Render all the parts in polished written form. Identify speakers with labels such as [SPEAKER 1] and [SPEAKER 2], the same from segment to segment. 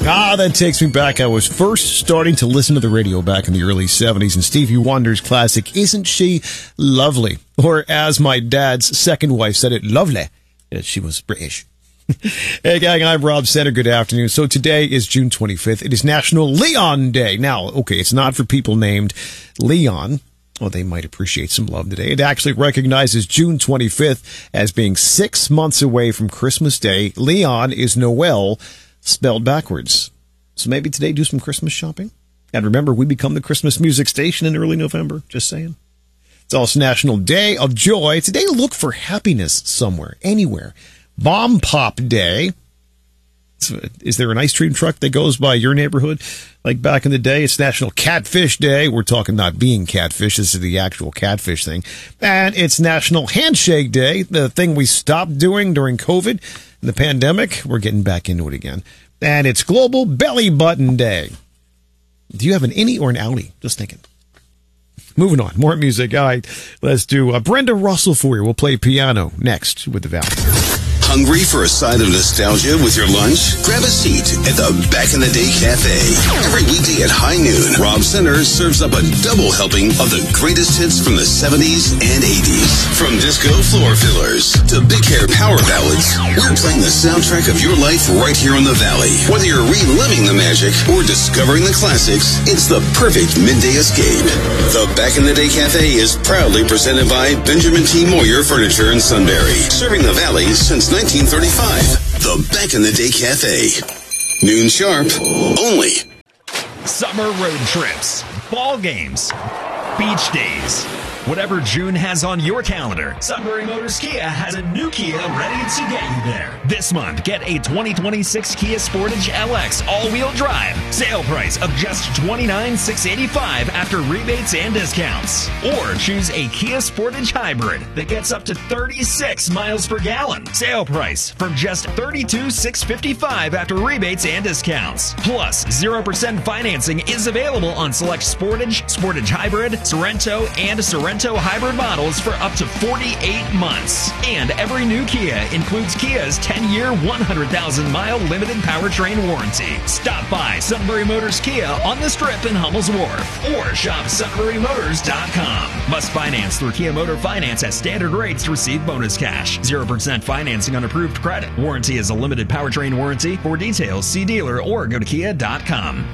[SPEAKER 1] That takes me back. I was first starting to listen to the radio back in the early 70s, and Stevie Wonder's classic, Isn't She Lovely? Or as my dad's second wife said it, lovely. She was British. Hey, gang, I'm Rob Center. Good afternoon. So today is June 25th. It is National Leon Day. Now, okay, it's not for people named Leon. Well, they might appreciate some love today. It actually recognizes June 25th as being 6 months away from Christmas Day. Leon is Noel, spelled backwards. So maybe today do some Christmas shopping. And remember, we become the Christmas music station in early November. Just saying. It's also National Day of Joy. Today, look for happiness somewhere, anywhere. Bomb Pop Day. So, is there an ice cream truck that goes by your neighborhood? Like back in the day, it's National Catfish Day. We're talking not being catfish. This is the actual catfish thing. And it's National Handshake Day, the thing we stopped doing during COVID and the pandemic. We're getting back into it again. And it's Global Belly Button Day. Do you have an innie or an outie? Just thinking. Moving on. More music. All right. Let's do Brenda Russell for you. We'll play piano next with the Valley.
[SPEAKER 2] Hungry for a side of nostalgia with your lunch? Grab a seat at the Back in the Day Cafe. Every weekday at high noon, Rob Center serves up a double helping of the greatest hits from the 70s and 80s. From disco floor fillers to big hair power ballads, we're playing the soundtrack of your life right here on the Valley. Whether you're reliving the magic or discovering the classics, it's the perfect midday escape. The Back in the Day Cafe is proudly presented by Benjamin T. Moyer Furniture in Sunbury, serving the Valley since 1935. The Back in the Day Cafe. Noon sharp, only.
[SPEAKER 3] Summer road trips, ball games, beach days. Whatever June has on your calendar, Sunbury Motors Kia has a new Kia ready to get you there. This month, get a 2026 Kia Sportage LX all-wheel drive. Sale price of just $29,685 after rebates and discounts. Or choose a Kia Sportage Hybrid that gets up to 36 miles per gallon. Sale price from just $32,655 after rebates and discounts. Plus, 0% financing is available on select Sportage, Sportage Hybrid, Sorrento, and Sorrento hybrid models for up to 48 months. And every new Kia includes Kia's 10-year, 100,000-mile limited powertrain warranty. Stop by Sunbury Motors Kia on the Strip in Hummel's Wharf or shop sunburymotors.com. Must finance through Kia Motor Finance at standard rates to receive bonus cash. 0% financing on approved credit. Warranty is a limited powertrain warranty. For details, see dealer or go to kia.com.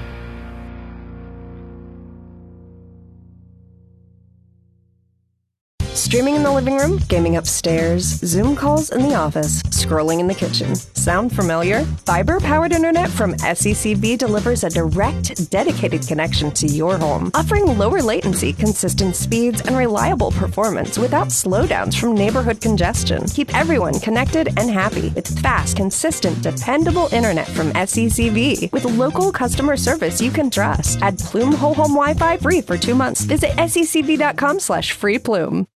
[SPEAKER 4] Streaming in the living room, gaming upstairs, Zoom calls in the office, scrolling in the kitchen. Sound familiar? Fiber-powered internet from SECB delivers a direct, dedicated connection to your home, offering lower latency, consistent speeds, and reliable performance without slowdowns from neighborhood congestion. Keep everyone connected and happy with fast, consistent, dependable internet from SECB with local customer service you can trust. Add Plume Whole Home Wi-Fi free for 2 months. Visit secb.com/freeplume.